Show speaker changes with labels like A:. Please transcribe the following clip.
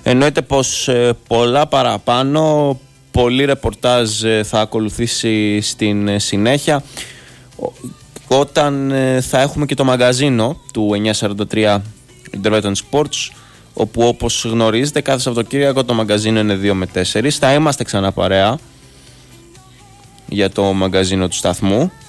A: Εννοείται πως πολλά παραπάνω, πολύ ρεπορτάζ θα ακολουθήσει στην συνέχεια, όταν θα έχουμε και το μαγκαζίνο του 943 Intervention Sports, όπου όπως γνωρίζετε κάθε Σαββατοκύριακο το μαγκαζίνο είναι 2 με 4. Θα είμαστε ξανά παρέα για το μαγκαζίνο του σταθμού.